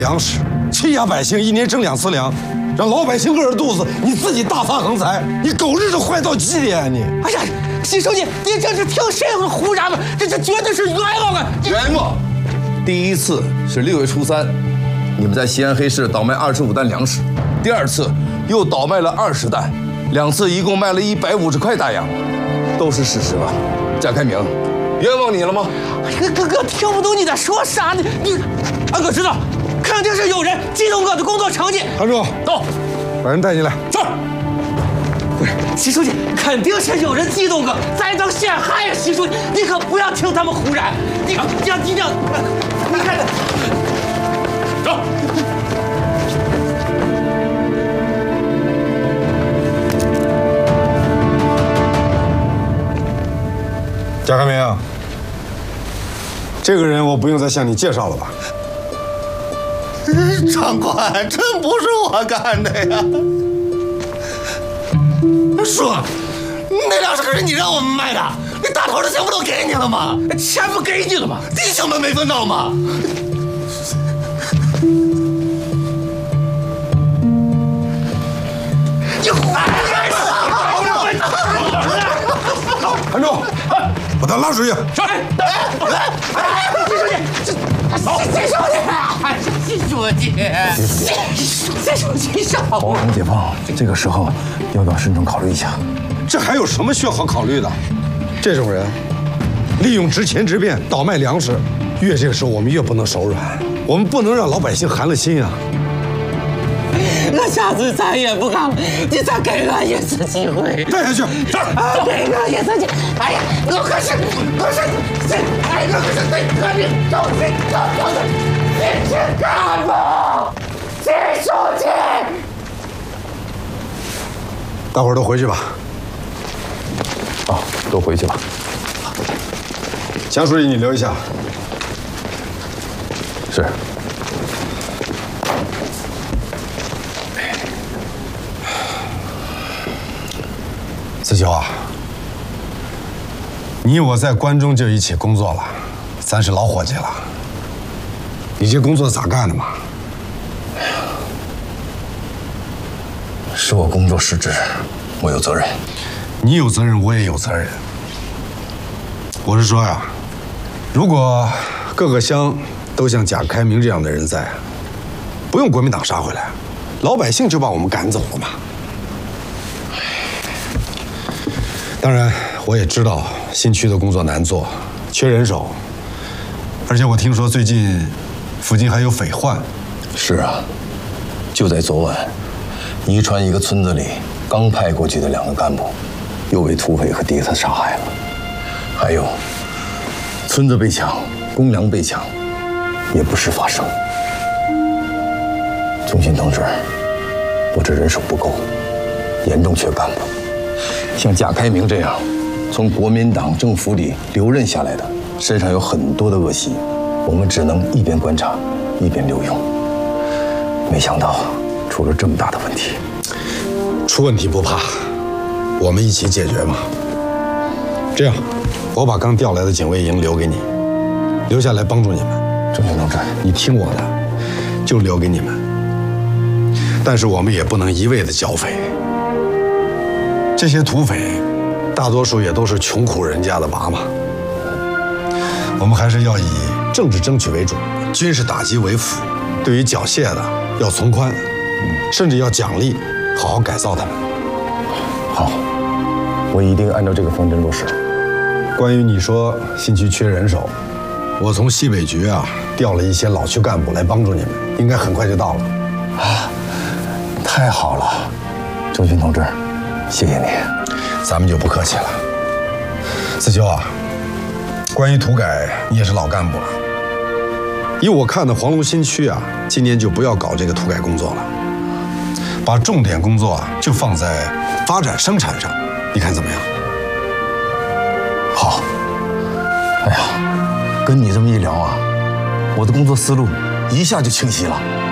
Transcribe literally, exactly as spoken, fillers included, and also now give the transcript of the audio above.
粮食，欺压百姓，一年征两次粮，让老百姓饿着肚子，你自己大发横财，你狗日的坏到极点啊你！ 哎呀，习书记，你这是听谁胡嚷的？这这绝对是冤枉啊！ 冤枉！第一次是六月初三，你们在西安黑市倒卖二十五担粮食，第二次又倒卖了二十担，两次一共卖了一百五十块大洋，都是事实吧？贾开明，冤枉你了吗？ 哎呀，哥哥听不懂你在说啥呢？你，俺哥知道，肯定是有人嫉妒我的工作成绩。 韩柱， 走， 把人带进来。 是。不是，习书记，肯定是有人嫉妒我，栽赃陷害呀！习书记，你可不要听他们胡染。你你要你要，你看看，走。 贾开明，这个人我不用再向你介绍了吧？ 长官，真不是我干的呀！叔，那粮食可是你让我们卖的，那大头的钱不都给你了吗？ 钱不给你了吗？ 弟兄们没分到吗？ 你韩柱，把他拉出去。 上来！来！习书记，习书记，习书记上。 保城解放，这个时候要不要慎重考虑一下？ 这还有什么需要好考虑的？这种人利用职权之便倒卖粮食，越这个时候我们越不能手软，我们不能让老百姓寒了心啊！ 我下次再也不干了，你再给我一次机会。 带下去，这儿， 给我一次机会。哎呀，我可是，可是，哎，我可是对革命忠心耿耿的新区干部，习书记。 大伙儿都回去吧。 啊，都回去吧。 蒋书记，你留一下。 是。 子秋啊，你我在关中就一起工作了，咱是老伙计了。你这工作咋干的嘛？ 哎呀，是我工作失职，我有责任。 你有责任，我也有责任。我是说呀，如果各个乡都像贾开明这样的人在，不用国民党杀回来，老百姓就把我们赶走了嘛。当然，我也知道新区的工作难做，缺人手，而且我听说最近附近还有匪患。 是啊，就在昨晚，宜川一个村子里，刚派过去的两个干部，又被土匪和谍子杀害了。还有，村子被抢，公粮被抢，也不时发生。忠信同志，我这人手不够，严重缺干部。像贾开明这样从国民党政府里留任下来的，身上有很多的恶习，我们只能一边观察，一边留用。没想到出了这么大的问题。 出问题不怕，我们一起解决嘛。这样，我把刚调来的警卫营留给你，留下来帮助你们。 忠信同志， 你听我的，就留给你们。但是我们也不能一味的剿匪。这些土匪，大多数也都是穷苦人家的娃娃。我们还是要以政治争取为主，军事打击为辅。对于缴械的，要从宽，甚至要奖励，好好改造他们。 好，我一定按照这个方针落实。 关于你说新区缺人手，我从西北局啊调了一些老区干部来帮助你们，应该很快就到了。 啊，太好了，忠信同志。谢谢你， 咱们就不客气了。子秋啊，关于土改，你也是老干部了。依我看的，黄龙新区啊，今年就不要搞这个土改工作了，把重点工作啊就放在发展生产上，你看怎么样？ 好。哎呀，跟你这么一聊啊，我的工作思路一下就清晰了。